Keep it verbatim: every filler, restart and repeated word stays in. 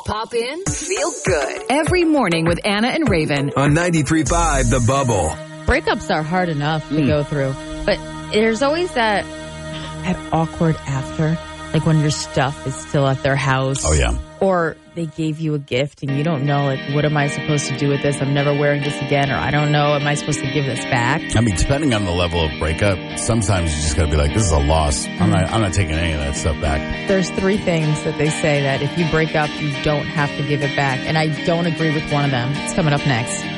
Pop in, feel good. Every morning with Anna and Raven. On ninety-three point five The Bubble. Breakups are hard enough to mm. go through. But there's always that, that awkward after. Like when your stuff is still at their house. Oh, yeah. Or they gave you a gift and you don't know, like, what am I supposed to do with this? I'm never wearing this again. Or I don't know, am I supposed to give this back? I mean, depending on the level of breakup, sometimes you just got to be like, this is a loss. Mm-hmm. I'm not I'm not taking any of that stuff back. There's three things that they say that if you break up, you don't have to give it back. And I don't agree with one of them. It's coming up next.